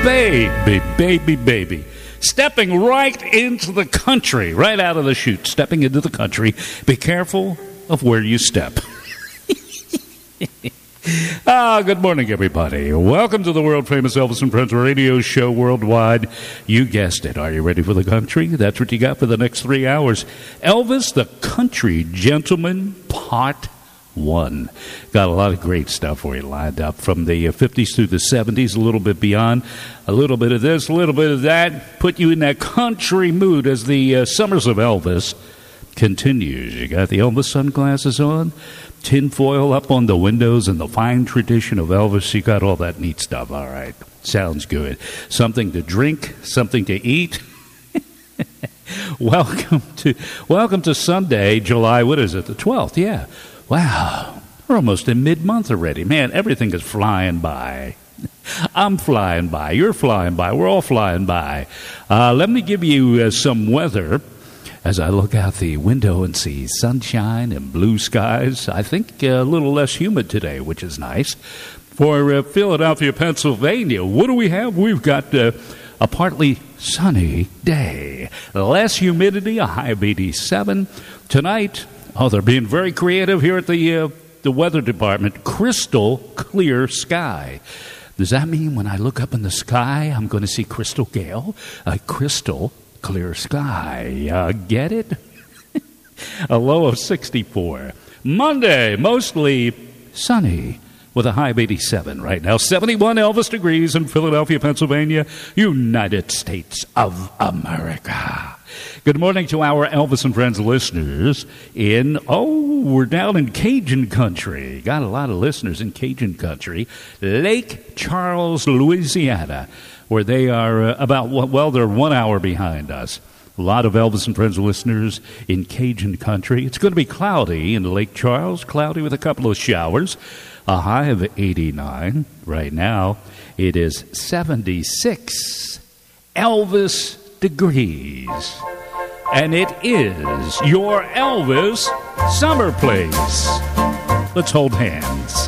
baby. Stepping right into the country, right out of the chute, stepping into the country. Be careful of where you step. Good morning, everybody. Welcome to the world-famous Elvis and Friends radio show worldwide. You guessed it. Are you ready for the country? That's what you got for the next 3 hours. Elvis, the Country Gentleman, Part 1. Got a lot of great stuff for you lined up from the 50s through the 70s, a little bit beyond, a little bit of this, a little bit of that. Put you in that country mood as the Summers of Elvis continues. You got the Elvis sunglasses on, tinfoil up on the windows, and the fine tradition of Elvis. You got all that neat stuff. All right. Sounds good. Something to drink, something to eat. Welcome to Sunday, July, what is it, the 12th? Yeah. Wow. We're almost in mid-month already. Man, everything is flying by. I'm flying by. You're flying by. We're all flying by. Let me give you some weather as I look out the window and see sunshine and blue skies. I think a little less humid today, which is nice. For Philadelphia, Pennsylvania, what do we have? We've got a partly sunny day. Less humidity, a high of 87. Tonight, they're being very creative here at the weather department. Crystal clear sky. Does that mean when I look up in the sky, I'm going to see crystal gale? A crystal clear sky. Get it? A low of 64. Monday, mostly sunny with a high of 87 right now. 71 Elvis degrees in Philadelphia, Pennsylvania, United States of America. Good morning to our Elvis and Friends listeners we're down in Cajun country. Got a lot of listeners in Cajun country. Lake Charles, Louisiana, where they are they're 1 hour behind us. A lot of Elvis and Friends listeners in Cajun country. It's going to be cloudy in Lake Charles, cloudy with a couple of showers. A high of 89. Right now, it is 76 Elvis degrees. And it is your Elvis summer place. Let's hold hands.